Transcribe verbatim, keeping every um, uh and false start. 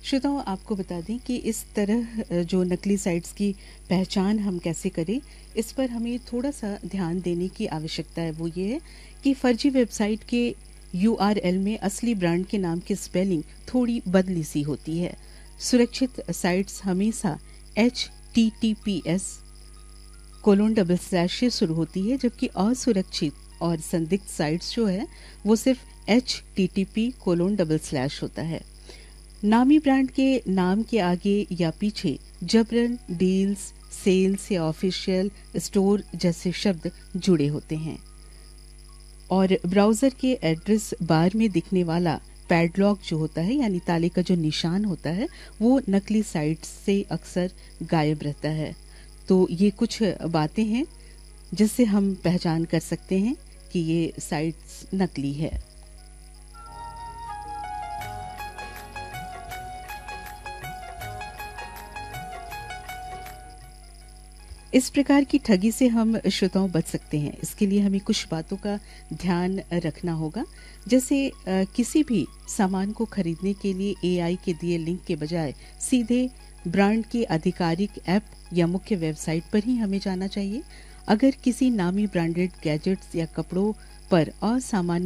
श्रोताओं, आपको बता दें कि इस तरह जो नकली साइट्स की पहचान हम कैसे करें, इस पर हमें थोड़ा सा ध्यान देने की आवश्यकता है। वो ये है कि फर्जी वेबसाइट के यूआरएल में असली ब्रांड के नाम की स्पेलिंग थोड़ी बदली सी होती है। सुरक्षित साइट्स हमेशा H T T P S colon double slash से शुरू होती है, जबकि असुरक्षित और संदिग्ध साइट्स जो है वो सिर्फ H T T P colon double slash होता है। नामी ब्रांड के नाम के आगे या पीछे जबरन डील्स, सेल्स या ऑफिशियल स्टोर जैसे शब्द जुड़े होते हैं और ब्राउजर के एड्रेस बार में दिखने वाला पैडलॉक जो होता है यानी ताले का जो निशान होता है वो नकली साइट्स से अक्सर गायब रहता है। तो ये कुछ बातें हैं जिससे हम पहचान कर सकते हैं कि ये साइट्स नकली है। इस प्रकार की ठगी से हम श्रोताओं बच सकते हैं। इसके लिए हमें कुछ बातों का ध्यान रखना होगा, जैसे आ, किसी भी सामान को खरीदने के लिए एआई के दिए लिंक के बजाय सीधे ब्रांड की आधिकारिक ऐप या मुख्य वेबसाइट पर ही हमें जाना चाहिए। अगर किसी नामी ब्रांडेड गैजेट्स या कपड़ों पर असामान्य